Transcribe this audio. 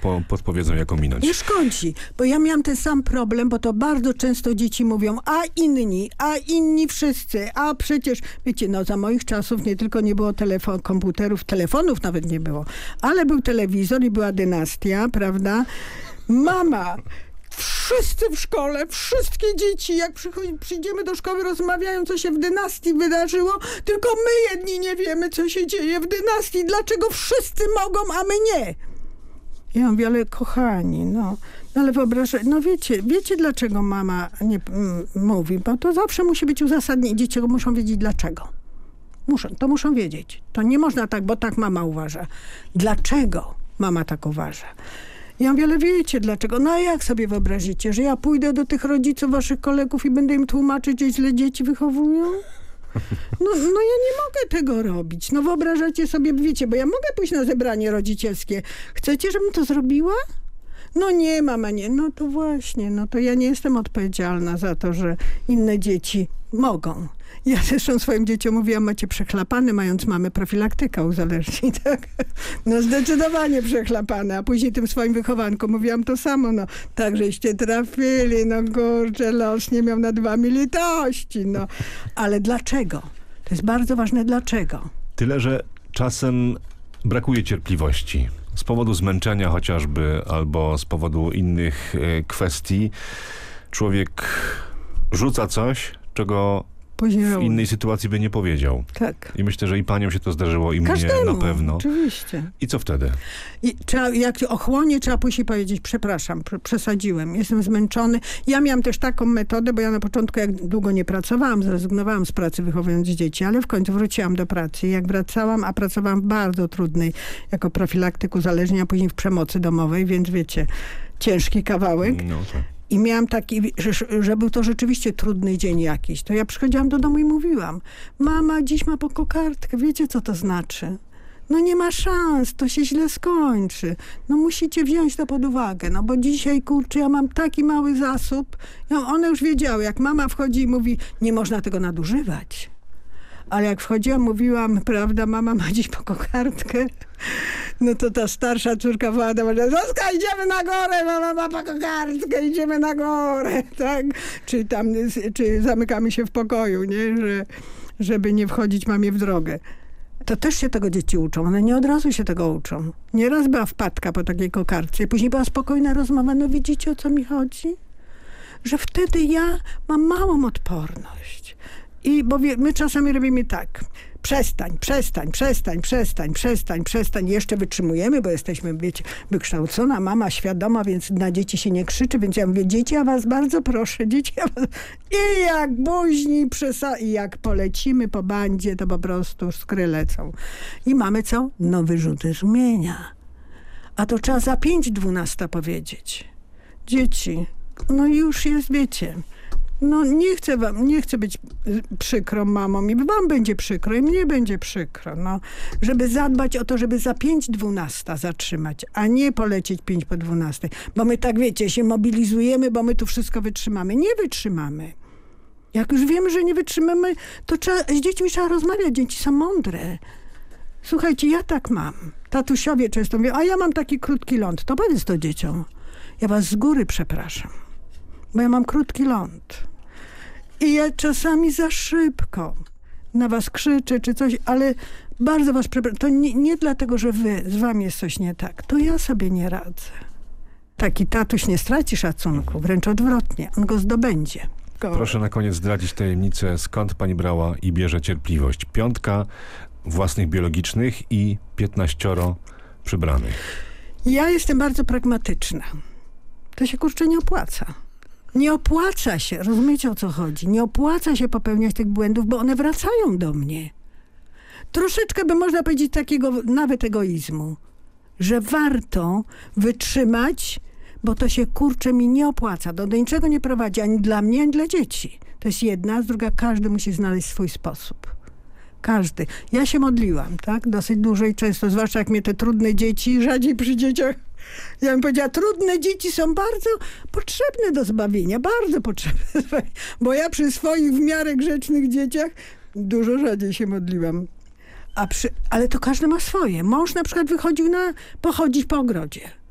podpowiedzą, jak ominąć. Nie szkodzi, bo ja miałam ten sam problem, bo to bardzo często dzieci mówią, a inni wszyscy, a przecież, wiecie, no za moich czasów nie tylko nie było komputerów, telefonów nawet nie było, ale był telewizor i była dynastia, prawda? Mama, wszyscy w szkole, wszystkie dzieci, jak przyjdziemy do szkoły, rozmawiają, co się w dynastii wydarzyło, tylko my jedni nie wiemy, co się dzieje w dynastii. Dlaczego wszyscy mogą, a my nie? Ja mówię, ale kochani, no ale wyobrażaj, no wiecie dlaczego mama nie mówi, bo to zawsze musi być uzasadnienie. Dzieci muszą wiedzieć dlaczego. Muszą wiedzieć. To nie można tak, bo tak mama uważa. Dlaczego mama tak uważa? Ja mówię, ale wiecie dlaczego? No a jak sobie wyobrazicie, że ja pójdę do tych rodziców, waszych kolegów i będę im tłumaczyć, że źle dzieci wychowują? No ja nie mogę tego robić. No wyobrażacie sobie, wiecie, bo ja mogę pójść na zebranie rodzicielskie. Chcecie, żebym to zrobiła? No nie, mama, nie. No to właśnie, no to ja nie jestem odpowiedzialna za to, że inne dzieci mogą. Ja zresztą swoim dzieciom mówiłam, macie przechlapane, mając mamy profilaktyka uzależnień, tak? No zdecydowanie przechlapane, a później tym swoim wychowankom mówiłam to samo, no tak żeście trafili, no kurczę, los nie miał nad wami litości, no. Ale dlaczego? To jest bardzo ważne, dlaczego? Tyle, że czasem brakuje cierpliwości. Z powodu zmęczenia chociażby, albo z powodu innych kwestii. Człowiek rzuca coś, czego w innej sytuacji by nie powiedział. Tak. I myślę, że i paniom się to zdarzyło, i każdemu, mnie na pewno. Oczywiście. I co wtedy? Jak ochłonie, trzeba pójść i powiedzieć, przepraszam, przesadziłem, jestem zmęczony. Ja miałam też taką metodę, bo ja na początku, jak długo nie pracowałam, zrezygnowałam z pracy wychowując dzieci, ale w końcu wróciłam do pracy. I jak wracałam, a pracowałam w bardzo trudnej, jako profilaktyk uzależnień, a później w przemocy domowej, więc wiecie, ciężki kawałek. No tak. I miałam taki, że był to rzeczywiście trudny dzień jakiś. To ja przychodziłam do domu i mówiłam, mama dziś ma po kokardkę, wiecie co to znaczy? No nie ma szans, to się źle skończy. No musicie wziąć to pod uwagę, no bo dzisiaj, kurczę, ja mam taki mały zasób. No one już wiedziały, jak mama wchodzi i mówi, nie można tego nadużywać. Ale jak wchodziłam, mówiłam, prawda, mama ma dziś po kokardkę, no to ta starsza córka wołała do mnie, Zuzka, idziemy na górę, mama ma po kokardkę, idziemy na górę, tak? Czy zamykamy się w pokoju, nie? Żeby nie wchodzić mamie w drogę. To też się tego dzieci uczą, one nie od razu się tego uczą. Nieraz była wpadka po takiej kokardce, później była spokojna rozmowa, no widzicie, o co mi chodzi? Że wtedy ja mam małą odporność. Bo my czasami robimy tak, przestań, jeszcze wytrzymujemy, bo jesteśmy, wiecie, wykształcona mama, świadoma, więc na dzieci się nie krzyczy, więc ja mówię, dzieci, ja was bardzo proszę, dzieci, ja was... I jak buźni i jak polecimy po bandzie, to po prostu skry lecą. I mamy co? No wyrzuty sumienia. A to trzeba za 5:12 powiedzieć. Dzieci, no już jest, wiecie... No nie chcę być przykrą mamą i wam będzie przykro i mnie będzie przykro, no. Żeby zadbać o to, żeby za 5:12 zatrzymać, a nie polecieć 5:12. Bo my tak, wiecie, się mobilizujemy, bo my tu wszystko wytrzymamy. Nie wytrzymamy. Jak już wiemy, że nie wytrzymamy, to z dziećmi trzeba rozmawiać. Dzieci są mądre. Słuchajcie, ja tak mam. Tatusiowie często mówią, a ja mam taki krótki ląd. To powiedz to dzieciom. Ja was z góry przepraszam. Bo ja mam krótki ląd. I ja czasami za szybko na was krzyczę czy coś, ale bardzo was przepraszam. To nie dlatego, że z wami jest coś nie tak. To ja sobie nie radzę. Taki tatuś nie straci szacunku, wręcz odwrotnie. On go zdobędzie. Proszę na koniec zdradzić tajemnicę, skąd pani brała i bierze cierpliwość. 5 własnych biologicznych i 15 przybranych. Ja jestem bardzo pragmatyczna. To się, kurczę, nie opłaca. Nie opłaca się, rozumiecie, o co chodzi? Nie opłaca się popełniać tych błędów, bo one wracają do mnie. Troszeczkę by można powiedzieć takiego nawet egoizmu, że warto wytrzymać, bo to się, kurczę, mi nie opłaca. Do niczego nie prowadzi, ani dla mnie, ani dla dzieci. To jest jedna, a druga, każdy musi znaleźć swój sposób. Każdy. Ja się modliłam, tak? Dosyć dużo i często, zwłaszcza jak mnie te trudne dzieci, rzadziej przy dzieciach. Ja bym powiedziała, trudne dzieci są bardzo potrzebne do zbawienia, bardzo potrzebne. Bo ja przy swoich w miarę grzecznych dzieciach dużo rzadziej się modliłam. Ale to każdy ma swoje. Mąż na przykład wychodził pochodzić po ogrodzie.